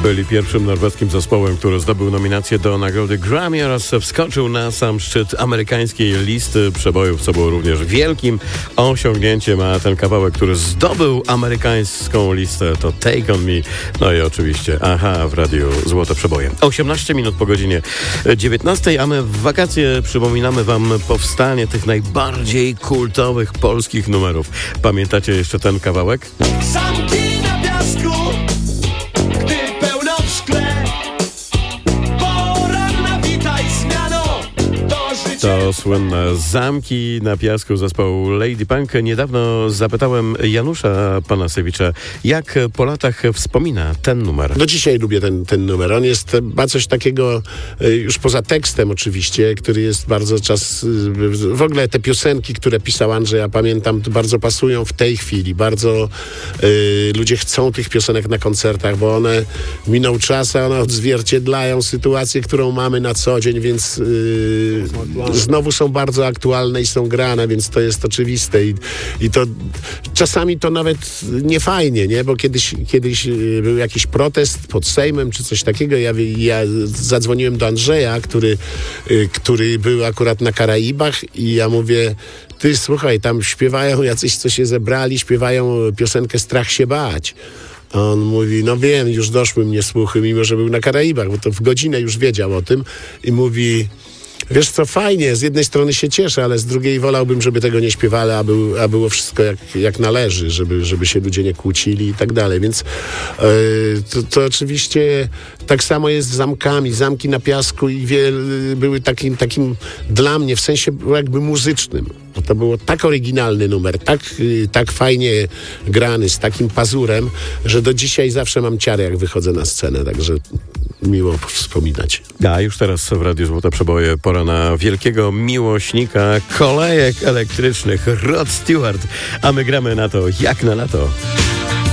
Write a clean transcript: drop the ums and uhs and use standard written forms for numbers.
byli pierwszym norweskim zespołem, który zdobył nominację do nagrody Grammy oraz wskoczył na sam szczyt amerykańskiej listy przebojów, co było również wielkim osiągnięciem, a ten kawałek, który zdobył amerykańską listę, to Take On Me. No i oczywiście Aha w radiu Złote Przeboje. 18 minut po godzinie 19, a my w wakacje przypominamy wam powstanie tych najbardziej kultowych polskich numerów. Pamiętacie jeszcze ten kawałek? Zamki na piasku, gdy pełno w szkle, poranna witaj zmiano, to życie. To słynne Zamki na piasku zespołu Lady Punk. Niedawno zapytałem Janusza Panasewicza, jak po latach wspomina ten numer. Do dzisiaj lubię ten numer. On ma coś takiego, już poza tekstem oczywiście, który jest bardzo w ogóle te piosenki, które pisał Andrzej, ja pamiętam, to bardzo pasują w tej chwili. Bardzo ludzie chcą tych piosenek na koncertach, bo one minął czas, a one odzwierciedlają sytuację, którą mamy na co dzień, więc znowu są bardzo aktualne i są grane, więc to jest oczywiste i to czasami to nawet nie fajnie, nie? Bo kiedyś był jakiś protest pod Sejmem czy coś takiego. Ja zadzwoniłem do Andrzeja, który był akurat na Karaibach i ja mówię: ty słuchaj, tam śpiewają jacyś, co się zebrali, śpiewają piosenkę Strach się bać. A on mówi: no wiem, już doszły mnie słuchy, mimo że był na Karaibach, bo to w godzinę już wiedział o tym i mówi: wiesz co, fajnie, z jednej strony się cieszę, ale z drugiej wolałbym, żeby tego nie śpiewali, a było wszystko jak należy, żeby się ludzie nie kłócili i tak dalej. Więc to oczywiście tak samo jest z zamkami. Zamki na piasku i były takim dla mnie, w sensie jakby muzycznym. Bo to było tak oryginalny numer, tak fajnie grany, z takim pazurem, że do dzisiaj zawsze mam ciarę, jak wychodzę na scenę, także miło wspominać. A już teraz w Radiu Złote Przeboje pora na wielkiego miłośnika kolejek elektrycznych, Rod Stewart, a my gramy na to jak na lato.